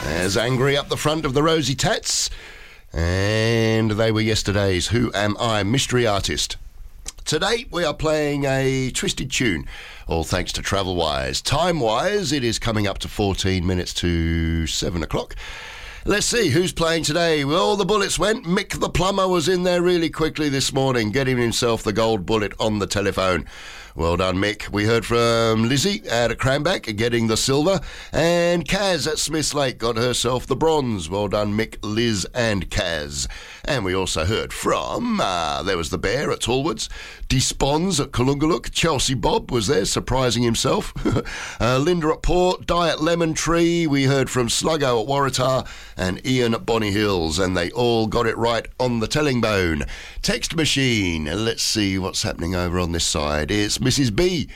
As Angry up the front of the Rosy Tats. And they were yesterday's Who Am I Mystery Artist. Today we are playing a twisted tune, all thanks to Travelwise. Time-wise, it is coming up to 14 minutes to 7 o'clock. Let's see, who's playing today? Well, the bullets went. Mick the plumber was in there really quickly this morning, getting himself the gold bullet on the telephone. Well done, Mick. We heard from Lizzie out at Cranback getting the silver, and Kaz at Smiths Lake got herself the bronze. Well done, Mick, Liz and Kaz. And we also heard from, there was the Bear at Tallwoods, Despons at Kalungaluk, Chelsea Bob was there, surprising himself, Linda at Port, Di at Lemon Tree, we heard from Sluggo at Waratah, and Ian at Bonny Hills, and they all got it right on the telling bone. Text machine, let's see what's happening over on this side. It's Mrs. B.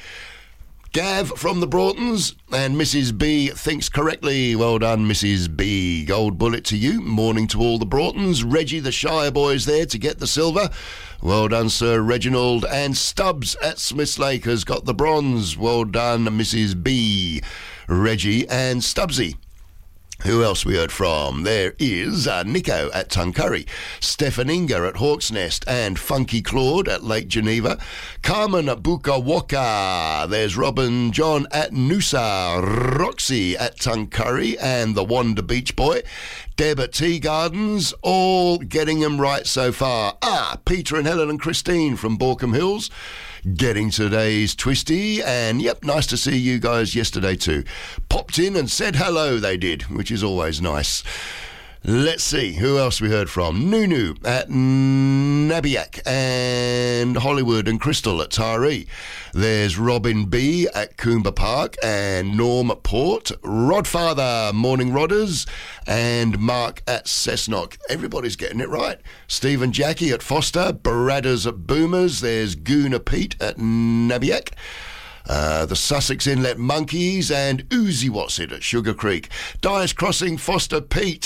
Gav from the Broughtons, and Mrs. B thinks correctly. Well done, Mrs. B. Gold bullet to you. Morning to all the Broughtons. Reggie, the Shire boys there to get the silver. Well done, Sir Reginald. And Stubbs at Smiths Lake has got the bronze. Well done, Mrs. B. Reggie and Stubbsy. Who else we heard from? There is Nico at Tuncurry, Stefan Inga at Hawk's Nest, and Funky Claude at Lake Geneva, Carmen at Bukawaka, there's Robin John at Noosa, Roxy at Tuncurry, and the Wanda Beach Boy, Deb at Tea Gardens, all getting them right so far. Peter and Helen and Christine from Borkham Hills, getting today's twisty, and yep, nice to see you guys yesterday too. Popped in and said hello, they did, which is always nice. Let's see, who else we heard from? Nunu at Nabiak, and Hollywood and Crystal at Taree. There's Robin B at Coomba Park, and Norm at Port, Rodfather, Morning Rodders, and Mark at Cessnock. Everybody's getting it right. Stephen Jackie at Foster, Baradders at Boomers, there's Goona Pete at Nabiak. The Sussex Inlet Monkeys, and Uzi Watson at Sugar Creek, Dyer's Crossing, Foster Pete,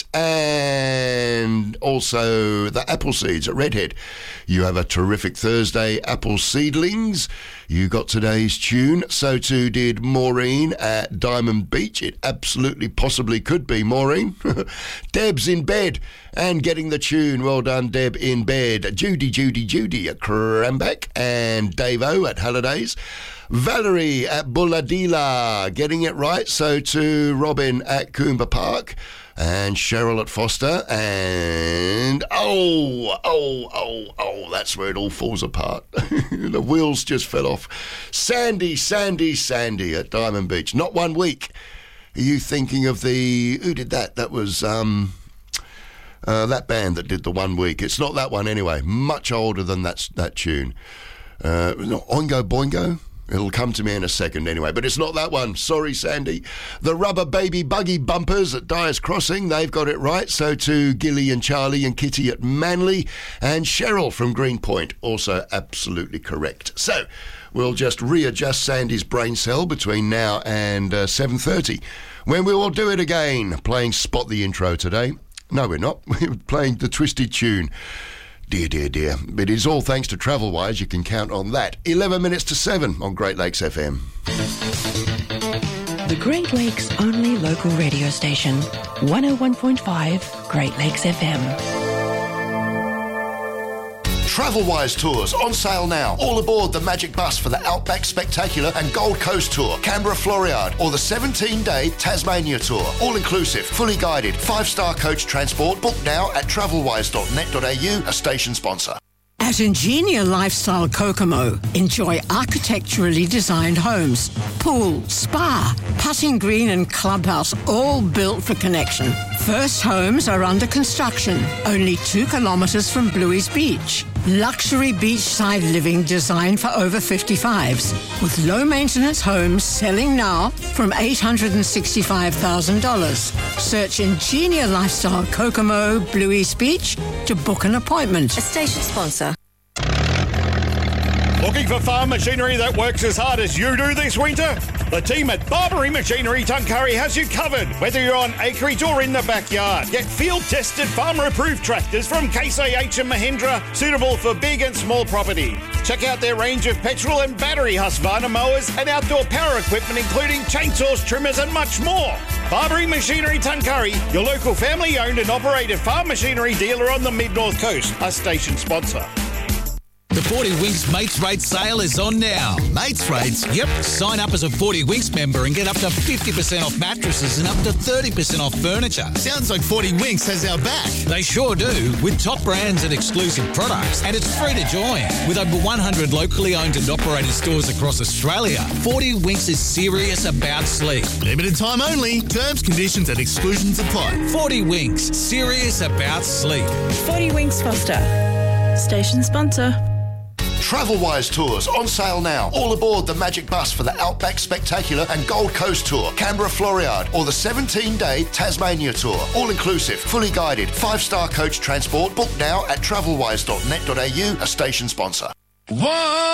and also the Appleseeds at Redhead. You have a terrific Thursday, Apple Seedlings. You got today's tune. So too did Maureen at Diamond Beach. It absolutely possibly could be Maureen. Deb's in bed and getting the tune. Well done, Deb in bed. Judy at Cranback, and Dave-O at Hallidays. Valerie at Bulladila, getting it right. So too Robin at Coomba Park, and Cheryl at Foster, and that's where it all falls apart. The wheels just fell off. Sandy at Diamond Beach. Not 1 week. Are you thinking of who did that? That was that band that did the 1 week. It's not that one anyway. Much older than that tune. Oingo Boingo? It'll come to me in a second anyway, but it's not that one. Sorry, Sandy. The Rubber Baby Buggy Bumpers at Dyer's Crossing, they've got it right. So too Gilly and Charlie and Kitty at Manly, and Cheryl from Greenpoint, also absolutely correct. So we'll just readjust Sandy's brain cell between now and 7:30, when we will do it again, playing Spot the Intro today. No, we're not. We're playing the twisted tune. Dear. But it's all thanks to Travelwise. You can count on that. 11 minutes to 7 on Great Lakes FM. The Great Lakes' only local radio station. 101.5 Great Lakes FM. Travelwise tours on sale now. All aboard the Magic Bus for the Outback Spectacular and Gold Coast Tour, Canberra Floriade, or the 17-day Tasmania Tour. All inclusive, fully guided, 5-star coach transport. Book now at travelwise.net.au, a station sponsor. At Ingenia Lifestyle Kokomo, enjoy architecturally designed homes, pool, spa, putting green and clubhouse, all built for connection. First homes are under construction, only 2 kilometres from Bluey's Beach. Luxury beachside living designed for over 55s, with low-maintenance homes selling now from $865,000. Search Ingenia Lifestyle Kokomo, Bluey's Beach to book an appointment. A station sponsor. Look Looking for farm machinery that works as hard as you do this winter? The team at Barbary Machinery Tuncurry has you covered, whether you're on acreage or in the backyard. Get field-tested, farmer-approved tractors from Case IH and Mahindra, suitable for big and small property. Check out their range of petrol and battery Husqvarna mowers and outdoor power equipment, including chainsaws, trimmers and much more. Barbary Machinery Tuncurry, your local family-owned and operated farm machinery dealer on the Mid-North Coast, a station sponsor. The 40 Winks Mates Rates sale is on now. Mates Rates? Yep. Sign up as a 40 Winks member and get up to 50% off mattresses and up to 30% off furniture. Sounds like 40 Winks has our back. They sure do, with top brands and exclusive products. And it's free to join. With over 100 locally owned and operated stores across Australia, 40 Winks is serious about sleep. Limited time only. Terms, conditions and exclusions apply. 40 Winks, serious about sleep. 40 Winks Foster, station sponsor. Travelwise Tours on sale now. All aboard the Magic Bus for the Outback Spectacular and Gold Coast Tour, Canberra Floriade, or the 17-day Tasmania Tour. All inclusive, fully guided, 5-star coach transport. Book now at travelwise.net.au, a station sponsor. One